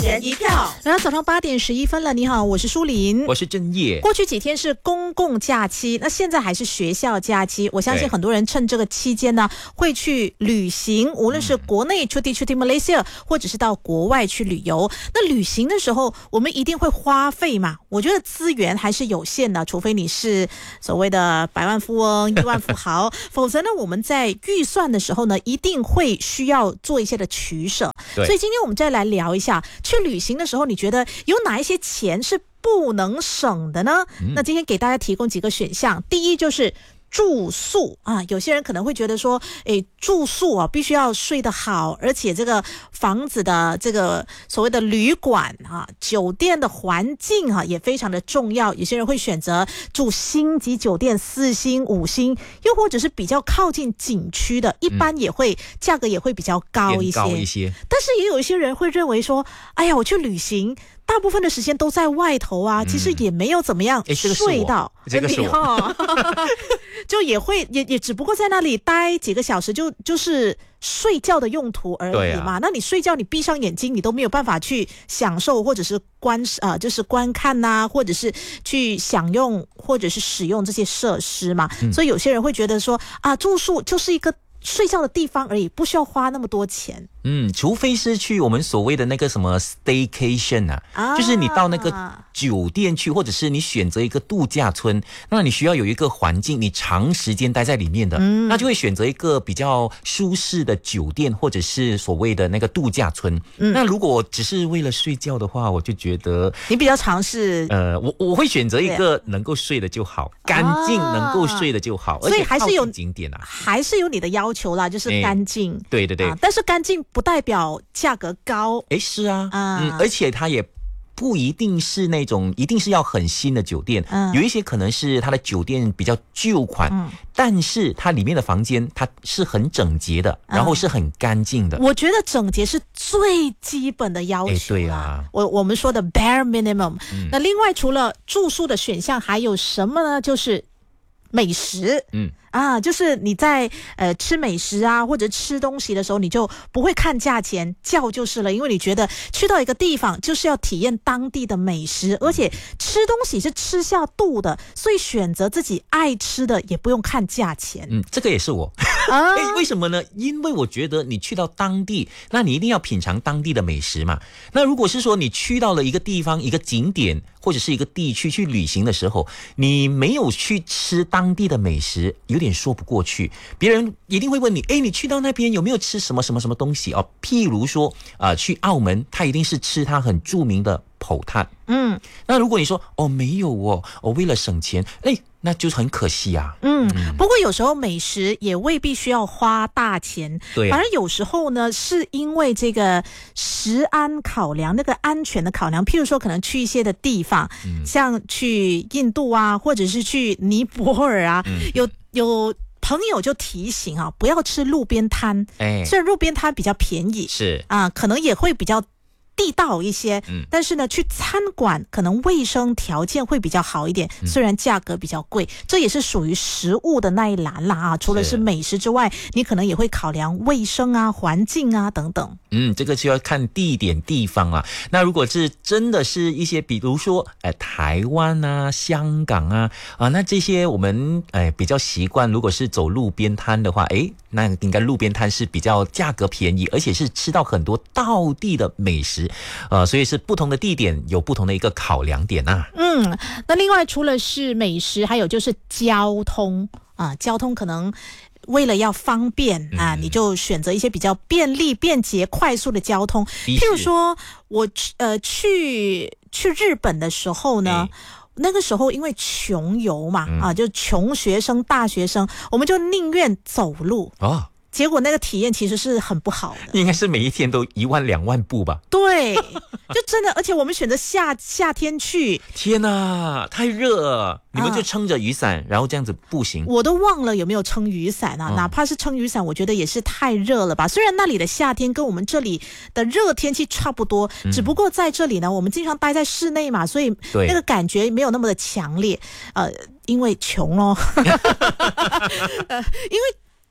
人一票。 来到早上8:11了，你好，我是舒琳， 我是正业。 过去几天是公共假期，那现在还是学校假期。我相信很多人趁这个期间呢，会去旅行，无论是国内出地 Malaysia， 或者是到国外去旅游。那旅行的时候，我们一定会花费嘛。我觉得资源还是有限的，除非你是所谓的百万富翁、亿万富豪，否则呢，我们在预算的时候呢，一定会需要做一些的取舍。所以今天我们再来聊一下，去旅行的时候，你觉得有哪一些钱是不能省的呢？那今天给大家提供几个选项。第一就是住宿啊，有些人可能会觉得说，住宿啊必须要睡得好，而且这个房子的这个所谓的旅馆啊、酒店的环境啊也非常的重要。有些人会选择住星级酒店，4星、5星，又或者是比较靠近景区的，一般也会价格也会比较高一些。但是也有一些人会认为说，哎呀，我去旅行，大部分的时间都在外头啊，其实也没有怎么样睡到， 这个是我就也只不过在那里待几个小时，就是睡觉的用途而已嘛。那你睡觉，你闭上眼睛，你都没有办法去享受，或者是就是观看啊，或者是去享用，或者是使用这些设施嘛。所以有些人会觉得说啊，住宿就是一个睡觉的地方而已，不需要花那么多钱。 除非是去我们所谓的那个什么 staycation 啊，就是你到那个酒店去，或者是你选择一个度假村，那你需要有一个环境，你长时间待在里面的，那就会选择一个比较舒适的酒店，或者是所谓的那个度假村。那如果只是为了睡觉的话，我就觉得你比较尝试我会选择一个能够睡的就好，干净能够睡的就好， 所以还是有景点啊， 还是有你的要求啦，就是干净。 对， 但是干净不代表价格高。 是啊，而且它也不一定是那种一定是要很新的酒店，有一些可能是它的酒店比较旧款，但是它里面的房间它是很整洁的，然后是很干净的。 我觉得整洁是最基本的要求。 对啊， 我们说的 bare minimum。那另外除了住宿的选项还有什么呢？就是美食。就是你在吃美食啊或者吃东西的时候，你就不会看价钱，叫就是了，因为你觉得去到一个地方就是要体验当地的美食，而且吃东西是吃下肚的，所以选择自己爱吃的也不用看价钱。 这个也是我为什么呢？因为我觉得你去到当地，那你一定要品尝当地的美食嘛。那如果是说你去到了一个地方一个景点或者是一个地区去旅行的时候，你没有去吃当地的美食，有点说不过去。别人一定会问你，你去到那边有没有吃什么什么什么东西哦？譬如说去澳门，他一定是吃他很著名的剖炭。那如果你说没有我为了省钱，那就很可惜啊。 不过有时候美食也未必需要花大钱， 对， 反而有时候呢，是因为这个食安考量，那个安全的考量，譬如说可能去一些的地方，像去印度啊，或者是去尼泊尔啊，有朋友就提醒不要吃路边摊。虽然路边摊比较便宜， 是可能也会比较地道一些，但是呢，去餐馆可能卫生条件会比较好一点，虽然价格比较贵，这也是属于食物的那一栏啦除了是美食之外，你可能也会考量卫生啊、环境啊等等。 这个就要看地点地方啊。那如果是真的是一些比如说台湾啊、香港啊那这些我们比较习惯，如果是走路边摊的话，那应该路边摊是比较价格便宜，而且是吃到很多道地的美食。所以是不同的地点有不同的一个考量点啊。 那另外除了是美食，还有就是交通交通可能为了要方便你就选择一些比较便利、便捷、快速的交通。譬如说我去日本的时候呢，那个时候因为穷游嘛就穷学生、大学生，我们就宁愿走路结果那个体验其实是很不好的， 应该是每一天都1万2万步吧。 对，就真的，而且我们选择夏天去， 天哪，太热了，你们就撑着雨伞，然后这样子步行。 我都忘了有没有撑雨伞哪怕是撑雨伞，我觉得也是太热了吧。虽然那里的夏天跟我们这里的热天气差不多，只不过在这里呢，我们经常待在室内嘛，所以那个感觉没有那么的强烈。因为穷咯因为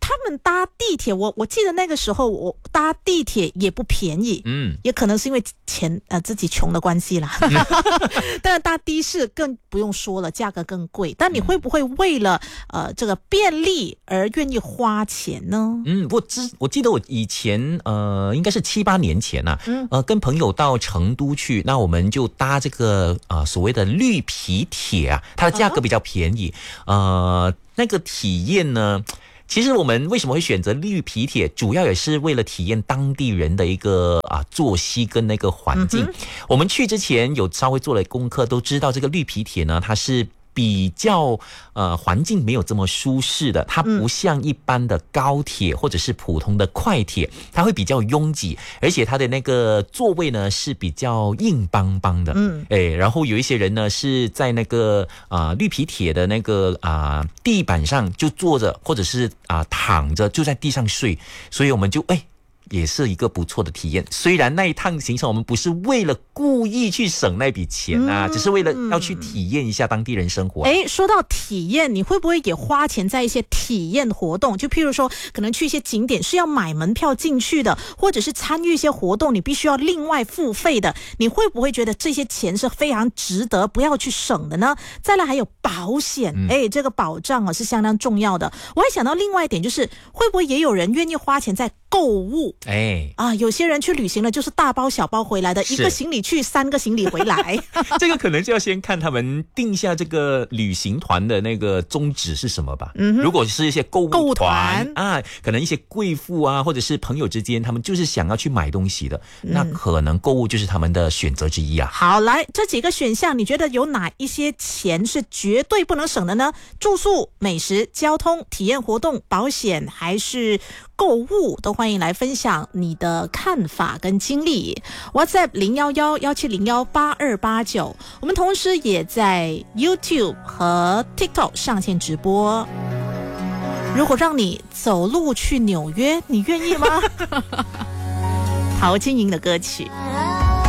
他们搭地铁，我记得那个时候我搭地铁也不便宜，也可能是因为钱自己穷的关系啦。但是搭的士更不用说了，价格更贵。但你会不会为了这个便利而愿意花钱呢？ 我记得我以前应该是7、8年前跟朋友到成都去，那我们就搭这个所谓的绿皮铁啊，它的价格比较便宜。那个体验呢，其实我们为什么会选择绿皮铁，主要也是为了体验当地人的一个作息跟那个环境。我们去之前有稍微做了功课，都知道这个绿皮铁呢，它是比较环境没有这么舒适的，它不像一般的高铁或者是普通的快铁，它会比较拥挤，而且它的那个座位呢是比较硬邦邦的。然后有一些人呢是在那个绿皮铁的那个地板上就坐着，或者是躺着就在地上睡，所以我们就也是一个不错的体验。虽然那一趟行程我们不是为了故意去省那笔钱只是为了要去体验一下当地人生活。 说到体验，你会不会也花钱在一些体验活动？就譬如说可能去一些景点是要买门票进去的，或者是参与一些活动你必须要另外付费的，你会不会觉得这些钱是非常值得不要去省的呢？再来还有保险，这个保障是相当重要的。我还想到另外一点，就是会不会也有人愿意花钱在购物？有些人去旅行了就是大包小包回来的，一个行李去3个行李回来。 这个可能就要先看他们定下这个旅行团的那个宗旨是什么吧。如果是一些购物团可能一些贵妇或者是朋友之间，他们就是想要去买东西的，那可能购物就是他们的选择之一啊。 好，来这几个选项，你觉得有哪一些钱是绝对不能省的呢？住宿、美食、交通、体验活动、保险还是购物？都欢迎来分享你的看法跟经历。 WhatsApp 011-1701-8289，我们同时也在 YouTube 和 TikTok 上线直播。如果让你走路去纽约，你愿意吗？陶晶莹的歌曲。